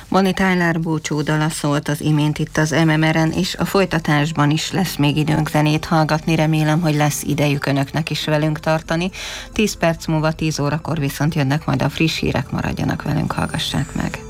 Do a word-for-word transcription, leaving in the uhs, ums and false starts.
Bonnie Tyler búcsúdala szólt az imént itt az em em er-en, és a folytatásban is lesz még időnk zenét hallgatni, remélem, hogy lesz idejük önöknek is velünk tartani. tíz perc múlva tíz órakor viszont jönnek majd a friss hírek, maradjanak velünk, hallgassák meg.